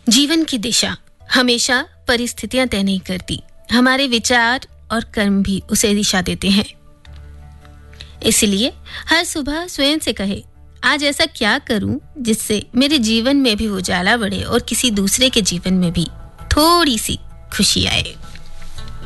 जीवन की दिशा हमेशा परिस्थितियां तय नहीं करती, हमारे विचार और कर्म भी उसे दिशा देते हैं। इसलिए हर सुबह स्वयं से कहे, आज ऐसा क्या करूं जिससे मेरे जीवन में भी उजाला बढ़े और किसी दूसरे के जीवन में भी थोड़ी सी खुशी आए।